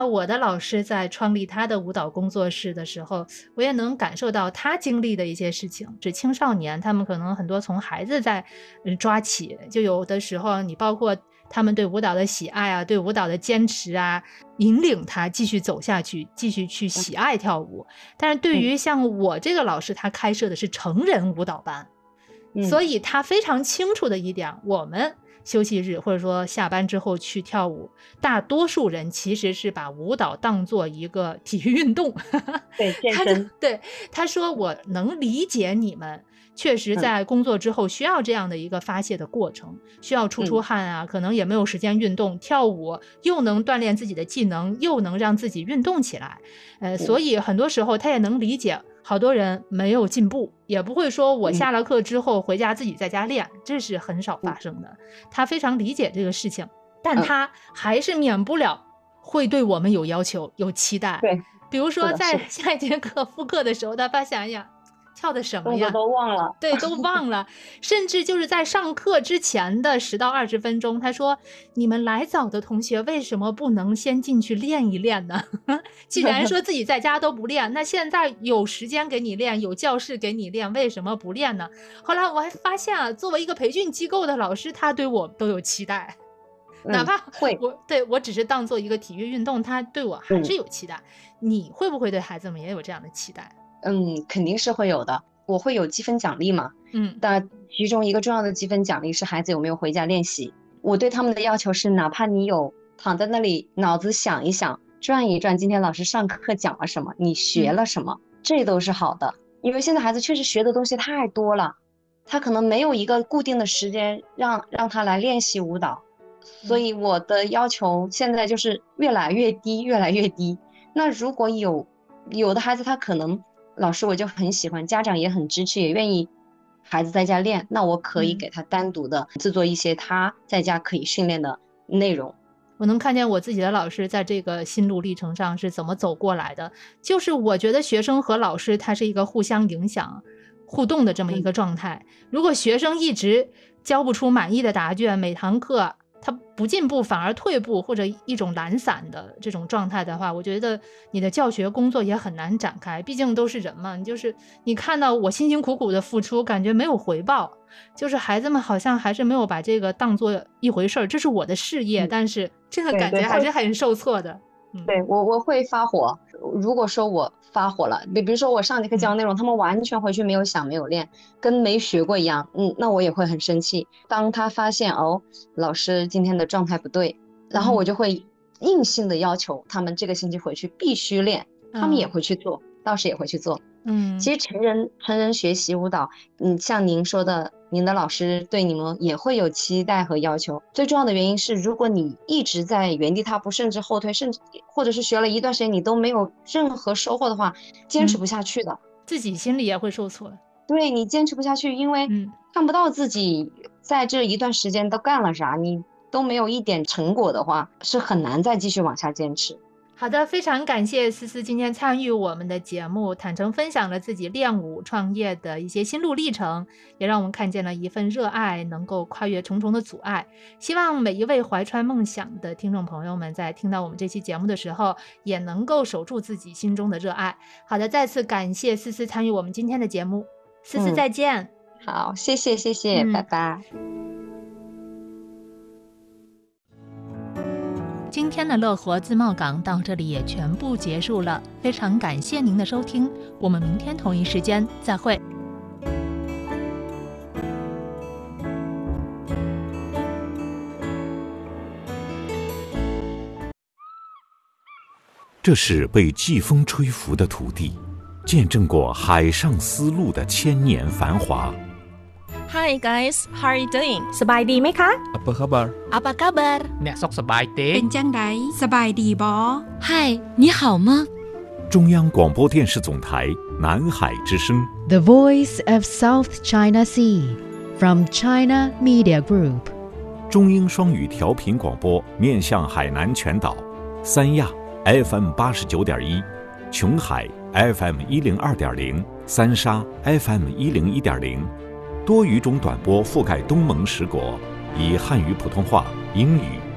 我的老师在创立他的舞蹈工作室的时候，我也能感受到他经历的一些事情。是青少年，他们可能很多从孩子在抓起，就有的时候你包括他们对舞蹈的喜爱啊，对舞蹈的坚持啊，引领他继续走下去，继续去喜爱跳舞。但是对于像我这个老师，他开设的是成人舞蹈班，所以他非常清楚的一点，我们休息日或者说下班之后去跳舞，大多数人其实是把舞蹈当做一个体育运动。 对，健身。 对，他说我能理解你们确实在工作之后需要这样的一个发泄的过程，需要出汗啊，可能也没有时间运动，跳舞又能锻炼自己的技能，又能让自己运动起来。所以很多时候他也能理解好多人没有进步，也不会说我下了课之后回家自己在家练，这是很少发生的。他非常理解这个事情，但他还是免不了会对我们有要求有期待。 对， 比如说在下一节课复课的时候，他发现哎呀跳的什么呀， 都忘了。 对，都忘了。甚至就是在上课之前的10到20分钟，他说你们来早的同学为什么不能先进去练一练呢？既然说自己在家都不练，那现在有时间给你练，有教室给你练，为什么不练呢？后来我还发现啊，作为一个培训机构的老师，他对我都有期待。哪怕我只是当做一个体育运动，他对我还是有期待。你会不会对孩子们也有这样的期待？ 肯定是会有的。我会有积分奖励嘛，但其中一个重要的积分奖励是孩子有没有回家练习。我对他们的要求是，哪怕你有躺在那里脑子想一想，转一转今天老师上课讲了什么，你学了什么，这都是好的。因为现在孩子确实学的东西太多了，他可能没有一个固定的时间让他来练习舞蹈，所以我的要求现在就是越来越低，越来越低。那如果有的孩子他可能老师我就很喜欢，家长也很支持，也愿意孩子在家练，那我可以给他单独的制作一些他在家可以训练的内容。 我能看见我自己的老师在这个心路历程上是怎么走过来的，就是我觉得学生和老师他是一个互相影响互动的这么一个状态。如果学生一直交不出满意的答卷，每堂课他不进步反而退步，或者一种懒散的这种状态的话，我觉得你的教学工作也很难展开。毕竟都是人嘛，就是你看到我辛辛苦苦的付出，感觉没有回报，就是孩子们好像还是没有把这个当做一回事儿，这是我的事业，但是这个感觉还是很受挫的。 对，我会发火。如果说我发火了，比如说我上节课教内容，他们完全回去没有想没有练，跟没学过一样，那我也会很生气。当他发现老师今天的状态不对，然后我就会硬性的要求他们这个星期回去必须练，他们也会去做，老师也会去做。其实成人学习舞蹈，像您说的，您的老师对你们也会有期待和要求。最重要的原因是，如果你一直在原地踏步，甚至后退，甚至或者是学了一段时间你都没有任何收获的话，坚持不下去的， 自己心里也会受挫。 对，你坚持不下去，因为看不到自己在这一段时间都干了啥，你都没有一点成果的话，是很难再继续往下坚持。 好的，非常感谢思思今天参与我们的节目，坦诚分享了自己练舞创业的一些心路历程，也让我们看见了一份热爱能够跨越重重的阻碍。希望每一位怀揣梦想的听众朋友们在听到我们这期节目的时候，也能够守住自己心中的热爱。好的，再次感谢思思参与我们今天的节目，思思再见。 好，谢谢，拜拜。 今天的乐活自贸港到这里也全部结束了，非常感谢您的收听，我们明天同一时间再会。 这是被季风吹拂的土地，见证过海上丝路的千年繁华。 Hi guys, how are you doing? สบายดีไหมคะ Apa khabar? Apa kabar? អ្នកសុខសប្បាយទេเป็นจังไดสบายดีบ่ Hi, 你好吗？ 中央广播电视总台南海之声 The Voice of South China Sea from China Media Group 中英双语调频广播面向海南全岛，三亚 FM 89.1，琼海 FM 102.0，三沙 FM 101.0，多语种短波覆盖东盟10国，以汉语、普通话、英语、